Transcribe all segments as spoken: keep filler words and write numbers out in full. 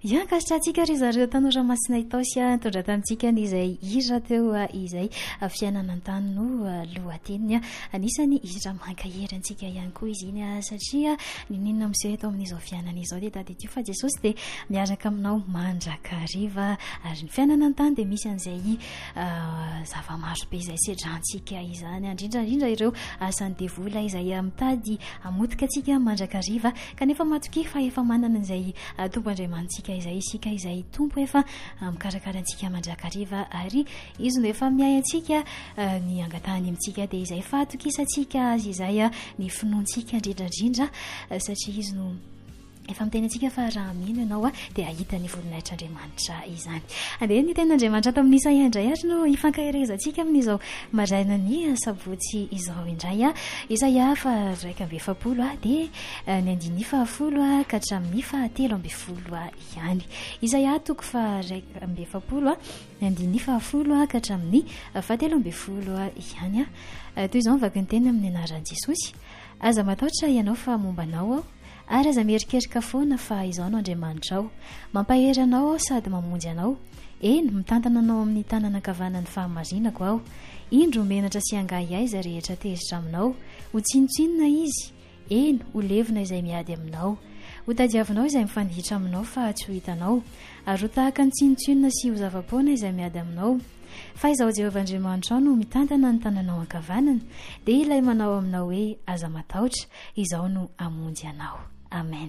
iankasitra antsika ry zareo tanora masina itaosy a nitondra tamintsika n'izay hira teo izay fiainana an-tany no lohateniny anisany hira mankahery antsika ihany koa izy iny a satria ninina miseho eto amin'izao fiainana izao dia tady tio fa Jesosy dia miaraka aminao mandrakariva ary ny fiainana an-tany dia misy an'izay zava-maro be izay sedrantsika izany indrindrandrindra ireo asan'ny devola izay mitady amotika antsika mandrakariva kanefa matoky fa efa manana an'izay tompoandriamantsika izay isika izay tompo efa mikarakara antsika mandrakariva ary izy no efa miay antsika ny angatahany amintsika dia izay fatokisantsika azy izay ny finoantsika indrindrandrindra satria izy no efa miteny antsika fa raha mino ianao a dia ahita ny voninahitran'Andriamanitra izany. Andeha ny ten'Andriamanitra ato amin'isa indray ary no ifankaherezantsika amin'izao maraina ny sabotsy izao indray a Isaia fa raika amby efapolo a dia ny andiny fahafolo a ka hatramin'ny fahatelo amby folo a ihany. Isaia toko fa raika amby efapolo a ny andiny fahafolo a ka hatramin'ny fahatelo amby folo a ihany a toy izao mivaky ny teny amin'ny anaran'i Jesosy. Aza matahotra ianao fa mombanao ao ary aza mierikerika foana fa izao no Andriamanitra ao mampahery anao sady mamonjy anao eny mitantana anao amin'ny tanana ankavanan'ny fahamarinako aho indro menatra sy angahy aiza rehetra tezitra aminao ho tsinotsinona izy eny ho levina izay miady aminao ho tadiavinao izay mifandihitra aminao fa tsy ho hitanao ary ho tahaka ny tsinotsinona sy ho zava-poana izay miady aminao fa izaho Jehovah Andriamanitra ao no mitantana ny tananao ankavanana dia ilay manao aminao hoe aza matahotra izao no amonjy anao. Amen.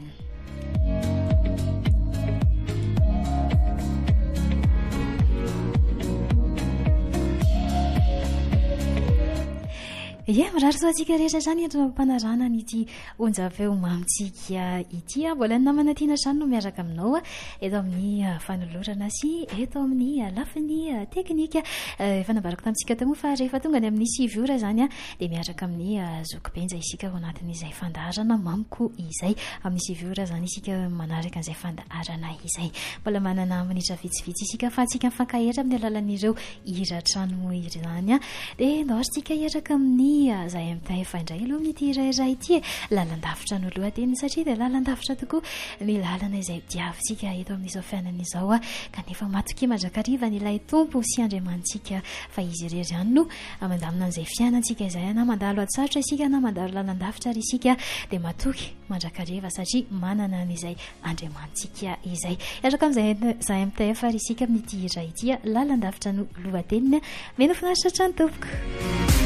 Ie, mirary soa antsika rehetra zany eto mampanarana n'ity onjaveo mamitsika ity a mbola ny namana tiana trano no miaraka aminao a eto amin'ny fanolorana sy eto amin'ny lafiny teknika efa nabarako tamintsika tamo fa rehefa tonga ny amin'ny sivy ora zany a dia miaraka amin'ny zokibenja isika ao anatin'izay fandaharana mamiko izay amin'ny sivy ora zany isika manaraka an'izay fandaharana izay mbola manana minitra vitsivitsy isika fa antsika mifankahera amin'ny alalan'ireo hiratrano izany a dia ndaositsika hiaraka amin'ny zahay amin'itay efa indray aloha amin'ity irairay ity lalandavitra no lohateny satria dia lalandavitra tokoa ny lalana izay diavintsika eto amin'izao fiainana izao a kanefa matoky mandrakariva n'ilay tompo sy andriamantsika fa izy irery ihany no mandamina an'izay fiainantsika izay na mandalo atsarotra isika na mandalo lalandavitra ary isika dia matoky mandrakariva satria manana n'izay andriamantsika izay iaraka amin'izay zahay amin'itay efa isika amin'ity iray ity lalandavitra no lohateniny mena finaritra hatrany tompoko.